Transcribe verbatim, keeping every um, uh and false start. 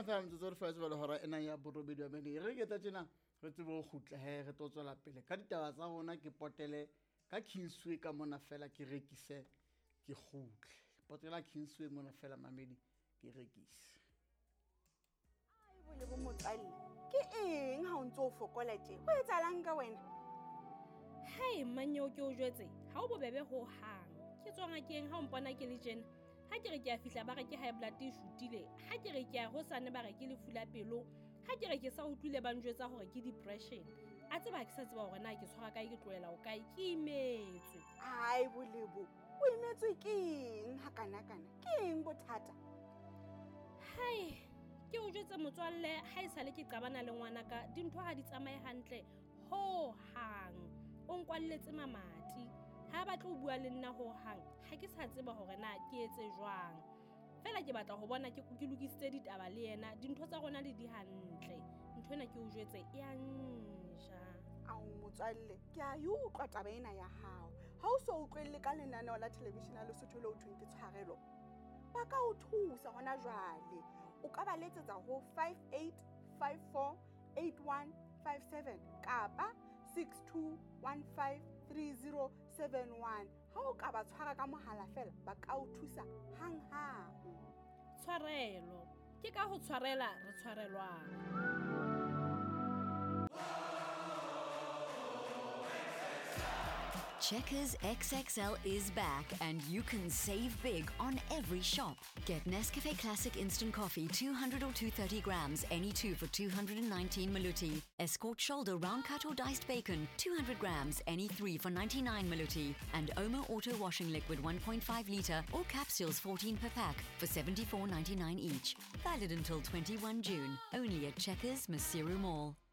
Nna fa motso re fa tswela hora ena ya borobedi wa mene re ke tla tsena re tsebo go khutla he re totswela pele ka ditaba tsa rona ke potele ka Kingsway ka mona fela ke rekise ke khutle potela Kingsway mona fela mamedi ke rekise ai bole bo motswalle ke eng ha o ntse o fokola tje ho etsalang ka wena Hey manyo ke o jwetse ha o bobebe ho hang ke tswanga ke eng ha o mpona ke le jena ha ke re ke a fihla ba re ke high blood e shutile ha ke re ke a ho sane ba re ke le fula pelo ha ke re ke sa utlwile ba njwetsa hore ke depression a tseba ke sa tseba hore na ke tshwara kae ke tloela o kae ke imetswe ai bolebo o imetswe ke eng ha kana kana ke eng bothata hai ke o jwetse motswalle ha isale ke qabana le ngwana ka dintho ha di tsamaye hantle ho hang o nkwalletse mamati ha ba tlo bua le nna ho hang ha ke sa tseba hore na ke etse jwang fela ke batla ho bona ke ke lokisitse ditaba le yena dintho tsa rona le di hantle ntho ena ke o jwetse e anja ao motswalle ke a yo utlwa taba ena ya hao ha o so utlwelle ka lenaneo la television la Lesotho le o thweng ke tshwarelo ba ka o thusa hona jwale o ka ba letsetsa ho five eight five four eight one five seven kapa six two one five three zero seven one ha o ka ba tshwara ka mohala fela ba ka o thusa hang hang tshwarelo ke ka ho tshwarela re tshwarelwang Checkers X X L is back and you can save big on every shop. Get Nescafe Classic Instant Coffee two hundred or two hundred thirty grams, any two for two hundred nineteen Maluti. Escort Shoulder Round Cut or Diced Bacon two hundred grams, any three for ninety-nine Maluti. And Omo Auto Washing Liquid one point five litre or capsules fourteen per pack for seventy-four ninety-nine each. Valid until twenty-first of June. Only at Checkers Masiru Mall.